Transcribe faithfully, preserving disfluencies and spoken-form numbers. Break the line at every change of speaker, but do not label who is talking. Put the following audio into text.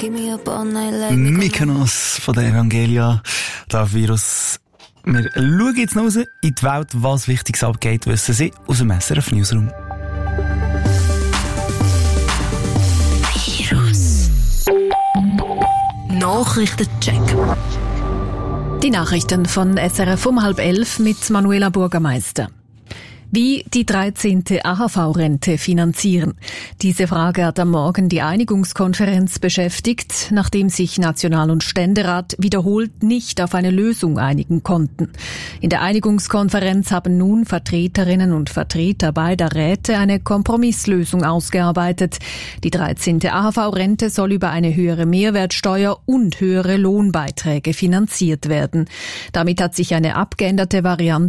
Mykonos von der Evangelia. Da Virus. Wir schauen jetzt noch raus in die Welt, was Wichtiges abgeht, wissen Sie aus dem S R F Newsroom.
Virus. Nachrichtencheck. Die Nachrichten von S R F um halb elf mit Manuela Bürgermeister. Wie die dreizehnte A H V-Rente finanzieren? Diese Frage hat am Morgen die Einigungskonferenz beschäftigt, nachdem sich National- und Ständerat wiederholt nicht auf eine Lösung einigen konnten. In der Einigungskonferenz haben nun Vertreterinnen und Vertreter beider Räte eine Kompromisslösung ausgearbeitet. Die dreizehnte A H V-Rente soll über eine höhere Mehrwertsteuer und höhere Lohnbeiträge finanziert werden. Damit hat sich eine abgeänderte Variante